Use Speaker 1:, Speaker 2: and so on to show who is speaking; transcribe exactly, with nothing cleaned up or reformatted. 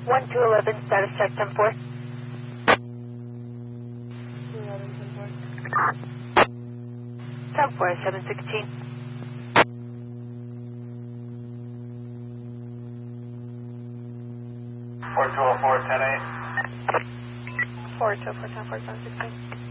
Speaker 1: one two eleven, status check ten four. ten four, seven sixteen.
Speaker 2: four two oh four, ten eight.
Speaker 1: four two oh four, ten four, seven sixteen.